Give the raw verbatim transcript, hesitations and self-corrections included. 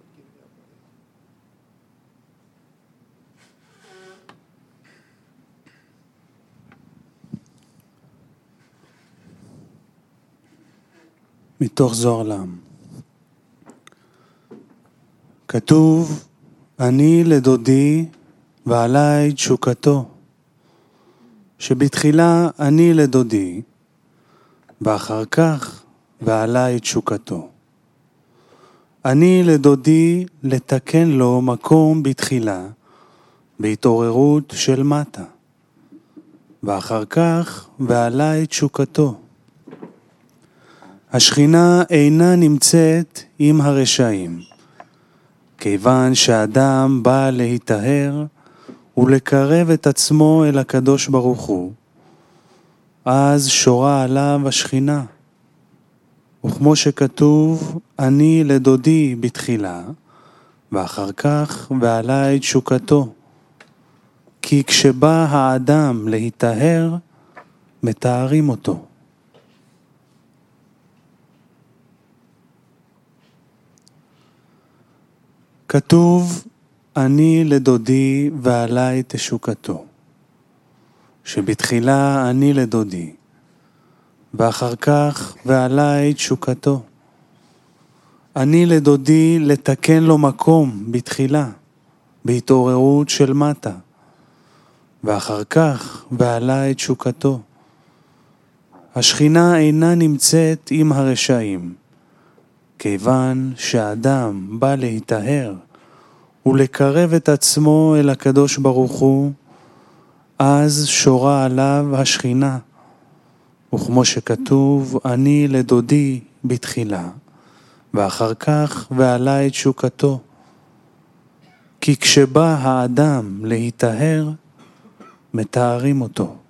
מתוך זוהר לעם. כתוב, אני לדודי ועליי תשוקתו, שבתחילה אני לדודי, ואחר כך ועליי תשוקתו. אני לדודי לתקן לו מקום בתחילה, בהתעוררות של מטה, ואחר כך ועליי תשוקתו. השכינה אינה נמצאת עם הרשעים, כיוון שהאדם בא להיטהר ולקרב את עצמו אל הקדוש ברוך הוא, אז שורה עליו השכינה. וכמו שכתוב, אני לדודי בתחילה, ואחר כך ועליי תשוקתו. כי כשבא האדם להיטהר, מתארים אותו. כתוב, אני לדודי ועליי תשוקתו, שבתחילה אני לדודי, ואחר כך ועליי תשוקתו. אני לדודי לתקן לו מקום בתחילה, בהתעוררות של מטה, ואחר כך ועליי תשוקתו. השכינה אינה נמצאת עם הרשעים, כיוון שהאדם בא להיטהר ולקרב את עצמו אל הקדוש ברוך הוא, אז שורה עליו השכינה. וכמו שכתוב, אני לדודי בתחילה, ואחר כך ועליי תשוקתו. כי כשבא האדם להיטהר, מתארים אותו.